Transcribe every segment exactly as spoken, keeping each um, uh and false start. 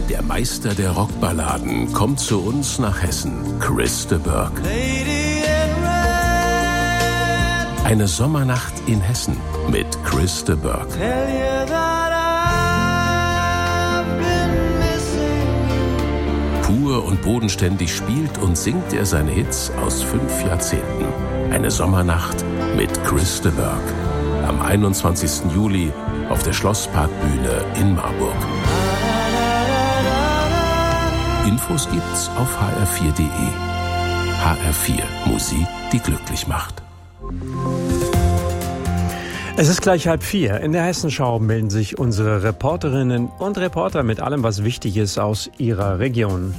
Der Meister der Rockballaden kommt zu uns nach Hessen, Chris de Burgh. Eine Sommernacht in Hessen mit Chris de Burgh. Pur und bodenständig spielt und singt er seine Hits aus fünf Jahrzehnten. Eine Sommernacht mit Chris de Burgh. Am einundzwanzigsten Juli auf der Schlossparkbühne in Marburg. Infos gibt's auf h r vier punkt d e. H R vier, Musik, die glücklich macht. Es ist gleich halb vier. In der Hessenschau melden sich unsere Reporterinnen und Reporter mit allem, was wichtig ist aus ihrer Region.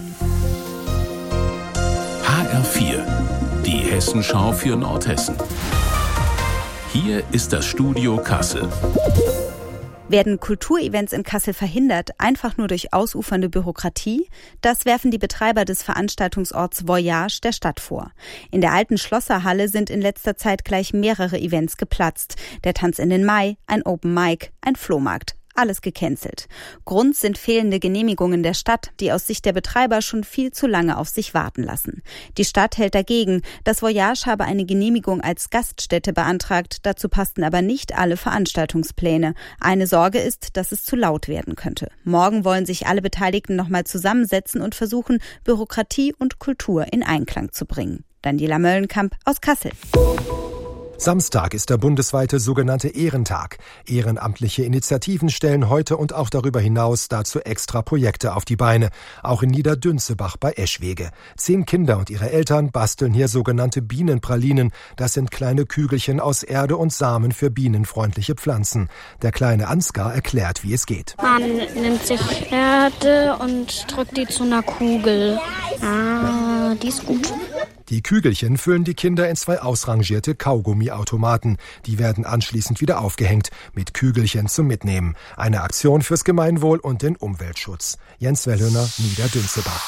H R vier, die Hessenschau für Nordhessen. Hier ist das Studio Kassel. Werden Kulturevents in Kassel verhindert, einfach nur durch ausufernde Bürokratie? Das werfen die Betreiber des Veranstaltungsorts Voyage der Stadt vor. In der alten Schlosserhalle sind in letzter Zeit gleich mehrere Events geplatzt. Der Tanz in den Mai, ein Open Mic, ein Flohmarkt. Alles gecancelt. Grund sind fehlende Genehmigungen der Stadt, die aus Sicht der Betreiber schon viel zu lange auf sich warten lassen. Die Stadt hält dagegen. Das Voyage habe eine Genehmigung als Gaststätte beantragt. Dazu passten aber nicht alle Veranstaltungspläne. Eine Sorge ist, dass es zu laut werden könnte. Morgen wollen sich alle Beteiligten nochmal zusammensetzen und versuchen, Bürokratie und Kultur in Einklang zu bringen. Daniela Möllenkamp aus Kassel. Samstag ist der bundesweite sogenannte Ehrentag. Ehrenamtliche Initiativen stellen heute und auch darüber hinaus dazu extra Projekte auf die Beine. Auch in Niederdünzebach bei Eschwege. Zehn Kinder und ihre Eltern basteln hier sogenannte Bienenpralinen. Das sind kleine Kügelchen aus Erde und Samen für bienenfreundliche Pflanzen. Der kleine Ansgar erklärt, wie es geht. Man nimmt sich Erde und drückt die zu einer Kugel. Ah, die ist gut. Die Kügelchen füllen die Kinder in zwei ausrangierte Kaugummiautomaten. Die werden anschließend wieder aufgehängt, mit Kügelchen zum Mitnehmen. Eine Aktion fürs Gemeinwohl und den Umweltschutz. Jens Wellhöner, Niederdünzebach.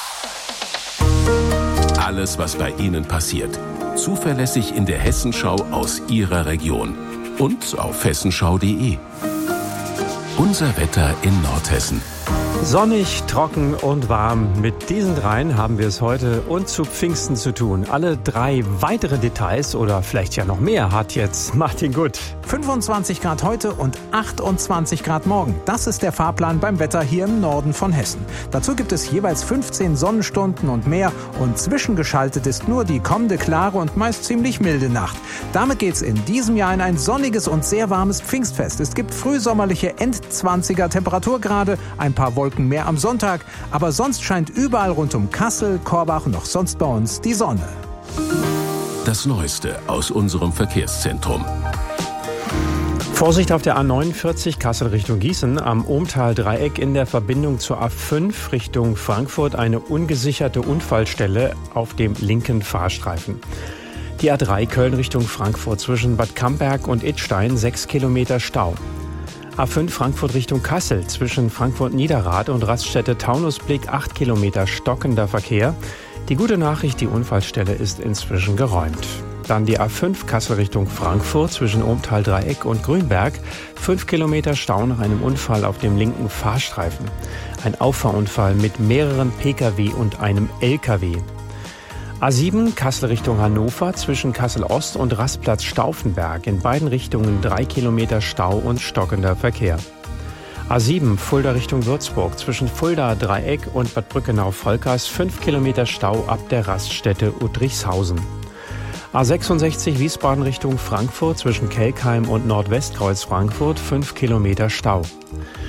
Alles, was bei Ihnen passiert. Zuverlässig in der Hessenschau aus Ihrer Region. Und auf hessenschau punkt d e. Unser Wetter in Nordhessen. Sonnig, trocken und warm. Mit diesen dreien haben wir es heute und zu Pfingsten zu tun. Alle drei weitere Details oder vielleicht ja noch mehr hat jetzt Martin Gut. fünfundzwanzig Grad heute und achtundzwanzig Grad morgen. Das ist der Fahrplan beim Wetter hier im Norden von Hessen. Dazu gibt es jeweils fünfzehn Sonnenstunden und mehr und zwischengeschaltet ist nur die kommende klare und meist ziemlich milde Nacht. Damit geht's in diesem Jahr in ein sonniges und sehr warmes Pfingstfest. Es gibt frühsommerliche Endzwanziger Temperaturgrade, ein paar Wolken mehr am Sonntag, aber sonst scheint überall rund um Kassel, Korbach und auch sonst bei uns die Sonne. Das Neueste aus unserem Verkehrszentrum. Vorsicht auf der A neunundvierzig Kassel Richtung Gießen, am Ohmtal-Dreieck in der Verbindung zur A fünf Richtung Frankfurt eine ungesicherte Unfallstelle auf dem linken Fahrstreifen. Die A drei Köln Richtung Frankfurt zwischen Bad Camberg und Idstein sechs Kilometer Stau. A fünf Frankfurt Richtung Kassel zwischen Frankfurt-Niederrad und Raststätte Taunusblick acht Kilometer stockender Verkehr. Die gute Nachricht, die Unfallstelle ist inzwischen geräumt. Dann die A fünf Kassel Richtung Frankfurt zwischen Ohmtal-Dreieck und Grünberg. fünf Kilometer Stau nach einem Unfall auf dem linken Fahrstreifen. Ein Auffahrunfall mit mehreren Pkw und einem L K W. A sieben Kassel Richtung Hannover zwischen Kassel-Ost und Rastplatz Stauffenberg. In beiden Richtungen drei Kilometer Stau und stockender Verkehr. A sieben Fulda Richtung Würzburg zwischen Fulda Dreieck und Bad Brückenau-Volkers fünf Kilometer Stau ab der Raststätte Udrichshausen. A sechsundsechzig Wiesbaden Richtung Frankfurt zwischen Kelkheim und Nordwestkreuz Frankfurt fünf Kilometer Stau.